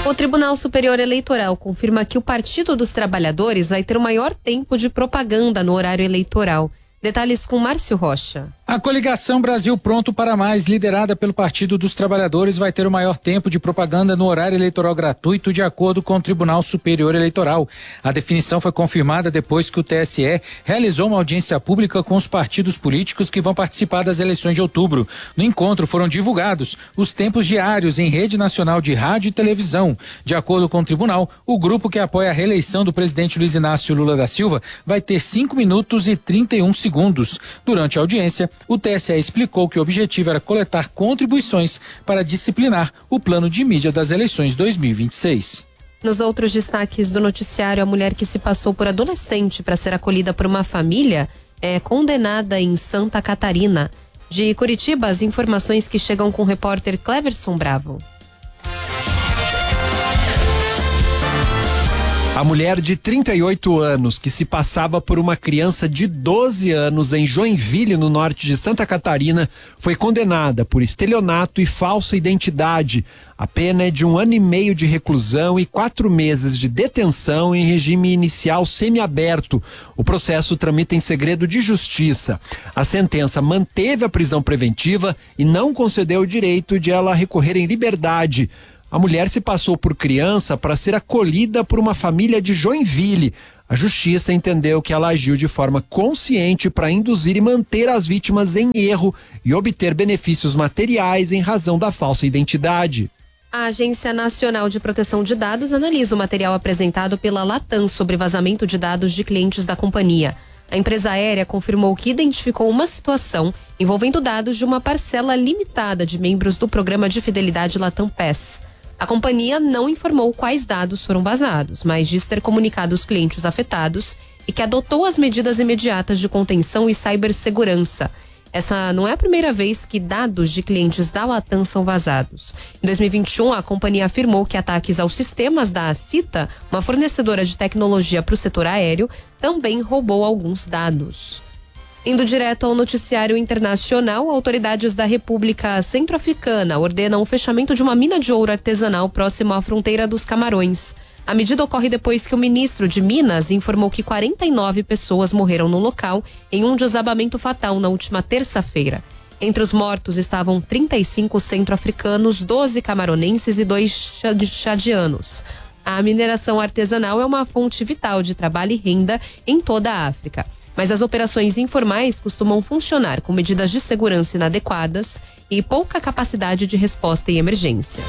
O Tribunal Superior Eleitoral confirma que o Partido dos Trabalhadores vai ter o maior tempo de propaganda no horário eleitoral. Detalhes com Márcio Rocha. A coligação Brasil Pronto para Mais, liderada pelo Partido dos Trabalhadores, vai ter o maior tempo de propaganda no horário eleitoral gratuito, de acordo com o Tribunal Superior Eleitoral. A definição foi confirmada depois que o TSE realizou uma audiência pública com os partidos políticos que vão participar das eleições de outubro. No encontro foram divulgados os tempos diários em rede nacional de rádio e televisão. De acordo com o tribunal, o grupo que apoia a reeleição do presidente Luiz Inácio Lula da Silva vai ter 5 minutos e 31 segundos. Durante a audiência, o TSE explicou que o objetivo era coletar contribuições para disciplinar o plano de mídia das eleições 2026. Nos outros destaques do noticiário, a mulher que se passou por adolescente para ser acolhida por uma família é condenada em Santa Catarina. De Curitiba, as informações que chegam com o repórter Cleverson Bravo. A mulher de 38 anos, que se passava por uma criança de 12 anos em Joinville, no norte de Santa Catarina, foi condenada por estelionato e falsa identidade. A pena é de 1 ano e meio de reclusão e 4 meses de detenção em regime inicial semiaberto. O processo tramita em segredo de justiça. A sentença manteve a prisão preventiva e não concedeu o direito de ela recorrer em liberdade. A mulher se passou por criança para ser acolhida por uma família de Joinville. A justiça entendeu que ela agiu de forma consciente para induzir e manter as vítimas em erro e obter benefícios materiais em razão da falsa identidade. A Agência Nacional de Proteção de Dados analisa o material apresentado pela Latam sobre vazamento de dados de clientes da companhia. A empresa aérea confirmou que identificou uma situação envolvendo dados de uma parcela limitada de membros do programa de fidelidade Latam Pass. A companhia não informou quais dados foram vazados, mas diz ter comunicado os clientes afetados e que adotou as medidas imediatas de contenção e cibersegurança. Essa não é a primeira vez que dados de clientes da Latam são vazados. Em 2021, a companhia afirmou que ataques aos sistemas da Cita, uma fornecedora de tecnologia para o setor aéreo, também roubou alguns dados. Indo direto ao noticiário internacional, autoridades da República Centro-Africana ordenam o fechamento de uma mina de ouro artesanal próximo à fronteira dos Camarões. A medida ocorre depois que o ministro de Minas informou que 49 pessoas morreram no local em um desabamento fatal na última terça-feira. Entre os mortos estavam 35 centro-africanos, 12 camaronenses e 2 chadianos. A mineração artesanal é uma fonte vital de trabalho e renda em toda a África. Mas as operações informais costumam funcionar com medidas de segurança inadequadas e pouca capacidade de resposta em emergências.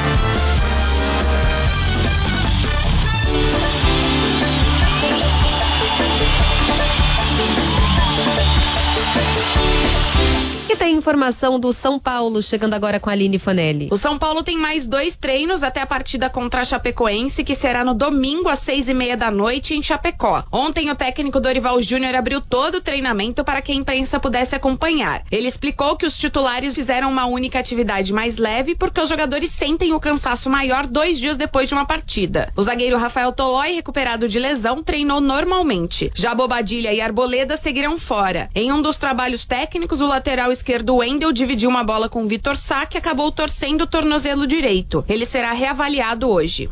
Tem informação do São Paulo, chegando agora com a Aline Fanelli. O São Paulo tem mais 2 treinos até a partida contra a Chapecoense, que será no domingo às 6:30 da noite em Chapecó. Ontem o técnico Dorival Júnior abriu todo o treinamento para que a imprensa pudesse acompanhar. Ele explicou que os titulares fizeram uma única atividade mais leve porque os jogadores sentem o cansaço maior 2 dias depois de uma partida. O zagueiro Rafael Tolói, recuperado de lesão, treinou normalmente. Já Bobadilha e Arboleda seguirão fora. Em um dos trabalhos técnicos, o lateral esquerdo Wendel dividiu uma bola com Vitor Sá, que acabou torcendo o tornozelo direito. Ele será reavaliado hoje.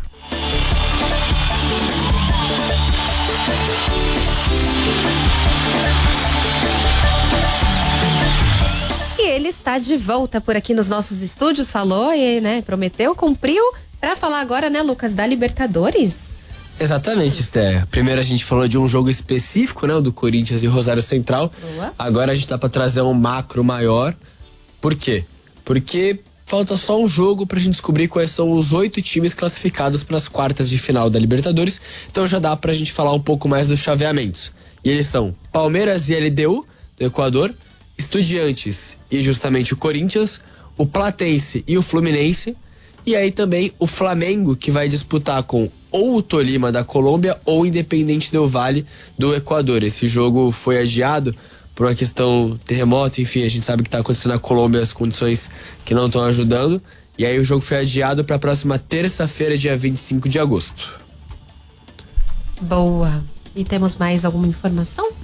E ele está de volta por aqui nos nossos estúdios, falou e, prometeu, cumpriu, para falar agora, Lucas, da Libertadores. Exatamente, Esther. Primeiro a gente falou de um jogo específico, do Corinthians e Rosário Central. Boa. Agora a gente tá pra trazer um macro maior. Por quê? Porque falta só um jogo pra gente descobrir quais são os 8 times classificados para as quartas de final da Libertadores. Então já dá pra gente falar um pouco mais dos chaveamentos. E eles são Palmeiras e LDU, do Equador, Estudiantes e justamente o Corinthians, o Platense e o Fluminense, e aí também o Flamengo, que vai disputar com ou o Tolima da Colômbia ou o Independente Del Valle do Equador. Esse jogo foi adiado por uma questão terremoto, enfim, a gente sabe que está acontecendo na Colômbia, as condições que não estão ajudando, e aí o jogo foi adiado para a próxima terça-feira, dia 25 de agosto. Boa. E temos mais alguma informação?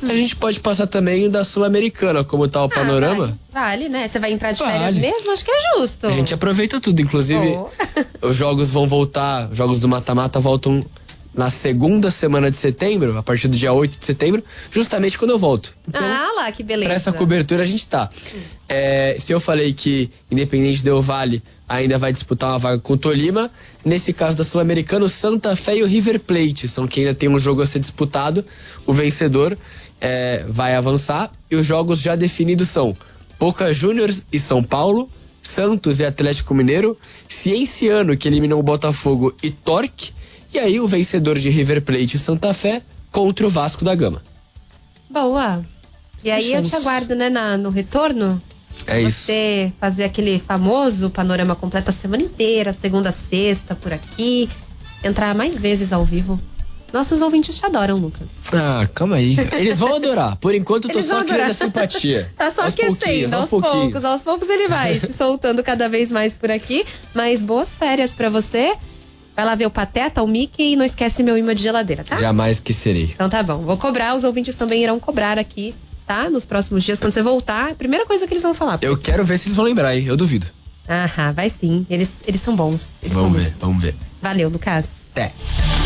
A gente pode passar também da Sul-Americana, como tá o panorama. Vale, né? Você vai entrar de férias mesmo? Acho que é justo. A gente aproveita tudo, inclusive os jogos vão voltar, os jogos do mata-mata voltam na segunda semana de setembro, a partir do dia 8 de setembro, justamente quando eu volto. Então, lá, que beleza. Pra essa cobertura a gente tá. Se eu falei que Independente Del Valle ainda vai disputar uma vaga com o Tolima, nesse caso da Sul-Americana, o Santa Fé e o River Plate são quem ainda tem um jogo a ser disputado. O vencedor vai avançar e os jogos já definidos são Boca Juniors e São Paulo, Santos e Atlético Mineiro, Cienciano, que eliminou o Botafogo, e Torque. E aí o vencedor de River Plate e Santa Fé contra o Vasco da Gama. Boa. E aí eu te aguardo, né, no retorno. Você fazer aquele famoso panorama completo a semana inteira, segunda a sexta, por aqui. Entrar mais vezes ao vivo. Nossos ouvintes te adoram, Lucas. Ah, calma aí. Eles vão adorar. Por enquanto eu tô só criando a simpatia. Tá só aquecendo, aos poucos ele vai se soltando cada vez mais por aqui. Mas boas férias pra você. Vai lá ver o Pateta, o Mickey e não esquece meu imã de geladeira, tá? Jamais esquecerei. Então tá bom, vou cobrar, os ouvintes também irão cobrar aqui, tá? Nos próximos dias, quando você voltar, a primeira coisa que eles vão falar. Eu quero ver se eles vão lembrar, hein? Eu duvido. Vai sim, eles são bons. Vamos ver. Valeu, Lucas. Até.